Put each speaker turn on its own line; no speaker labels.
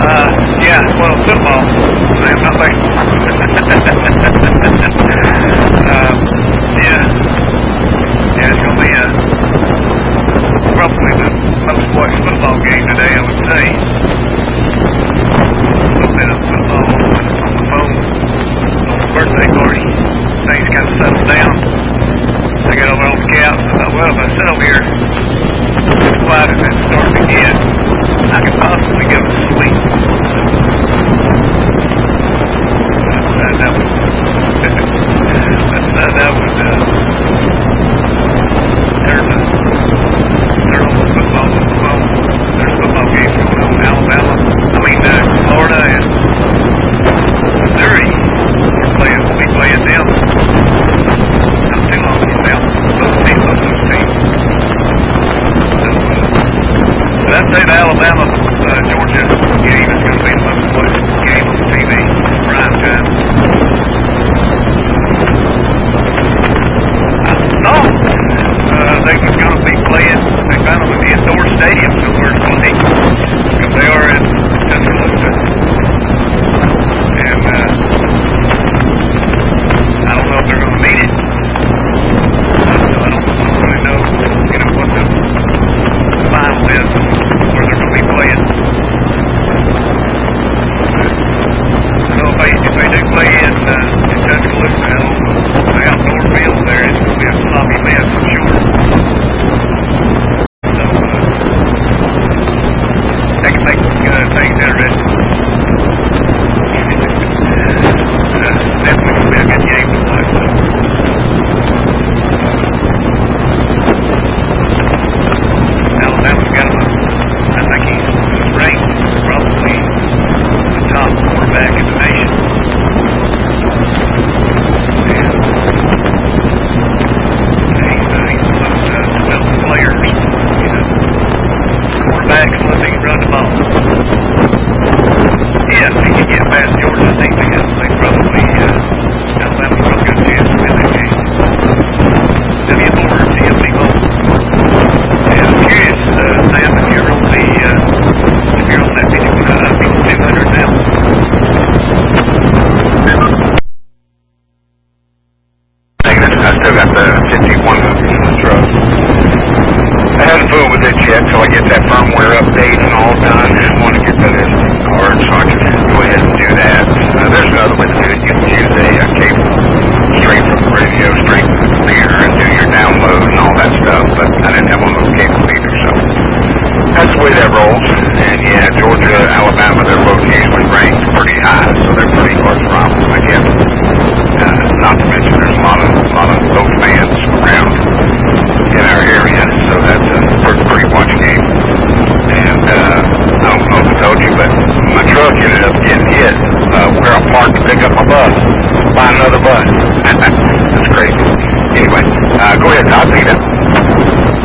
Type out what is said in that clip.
Yeah, well, football. I am not baseball. Yeah. Yeah, it's going to be probably the most watched football game today, I would say. A little bit of football on the phone. On the birthday party. Things kind of settled down. I got over on the couch and I thought, well, if I sit over here as quiet as it starts again, I could possibly go to sleep. That was they're on the football on the phone. There's football games going on in Alabama. Florida and Missouri. We'll be playing them not too long from now. Both those teams. So, but I'd say the Alabama Georgia game is going to be the most watched game on TV prime time. No, they were going to be playing. They found them in the indoor stadium somewhere to play because they are in Tuscaloosa, and I don't know if they're going to meet it. I don't really know, what the final is where they're going to be playing. So if they do play in Tuscaloosa, the outdoor field there, it's going to be a sloppy mess, I'm sure. So they can make things interesting. Definitely going to be a good game to watch. Alabama's got him. I think he's ranked probably the top quarterback in the nation. And he's one of those 12 players. Quarterbacks, unless he can run the ball. Yeah, if he can get past Georgia, I think they probably Alabama's got a good chance to win that game. W. Moore, TLC Bowl. Yeah, I'm curious, Sam, if you're on that video, I've been 200 now.
I still got the 5100 in the truck. I haven't fooled with it yet till I get that firmware update and all done. I want to get that in the card so I can go ahead and do that. There's another way to do it. You can use a cable straight from the radio, straight from the computer, and do your download and all that stuff, but I didn't have one of those cables either, so that's the way that rolls. And yeah, Georgia, Alabama, they're both usually ranked pretty high, so they're pretty hard to rival, I guess. Not to mention there's a lot of those fans around in our area, so that's a pretty watch game. And I don't know if I told you, but my truck ended up getting hit where I parked to pick up my bus by another bus.